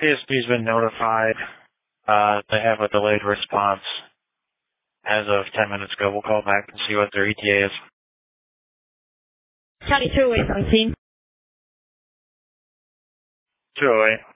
PSP's been notified. They have a delayed response as of 10 minutes ago. We'll call back and see what their ETA is. Charlie 208 on scene. 208.